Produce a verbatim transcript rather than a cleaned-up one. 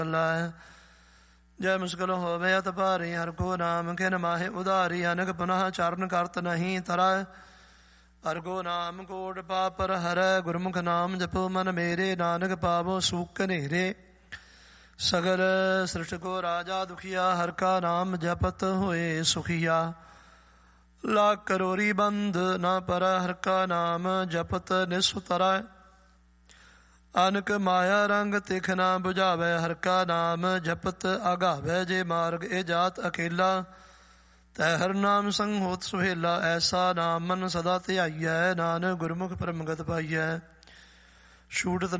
ਜੈ ਮੁਸਕਲ ਹੋਵੇ ਅਤ ਭਾਰੀ, ਹਰ ਕੋ ਨਾਮ ਖਿਨ ਮਾਹੇ ਉਧਾਰੀ। ਅਨਕ ਪੁਨః ਚਰਨ ਕਰਤ ਨਹੀਂ ਤਰੈ, ਹਰ ਕੋ ਨਾਮ ਕੋਟ ਪਾਪਰ ਹਰੈ। ਗੁਰਮੁਖ ਨਾਮ ਜਪੋ ਮਨ ਮੇਰੇ, ਨਾਨਕ ਪਾਵੋ ਸੂਖ ਨੇਰੇ। ਸਗਲ ਸ੍ਰਿਸ਼ਟ ਕੋ ਰਾਜਾ ਦੁਖੀਆ, ਹਰ ਕਾ ਨਾਮ ਜਪਤ ਹੋਏ ਸੁਖੀਆ। ਲੱਖ ਕਰੋੜੀ ਬੰਧ ਨਾ ਪਰੈ, ਹਰ ਕਾ ਨਾਮ ਜਪਤ ਨਿਸੁਤਰੈ। ਅਨਕ ਮਾਇਆ ਰੰਗ ਤਿਖ ਨਾ ਬੁਝਾਵੈ, ਹਰ ਕਾ ਨਾਮ ਜਪਤ ਆਗਾਵੈ। ਜੇ ਮਾਰਗ ਇਹ ਜਾਤ ਅਕੇਲਾ, ਤੈ ਹਰ ਨਾਮ ਸੰਗ ਹੋਤ ਸੁਹੇਲਾ। ਐਸਾ ਨਾਮ ਮਨ ਸਦਾ ਧਿਆਈਐ, ਨਾਨਕ ਗੁਰਮੁਖ ਪਰਮਗਤ ਪਾਈਐ। ਛੂਟਤ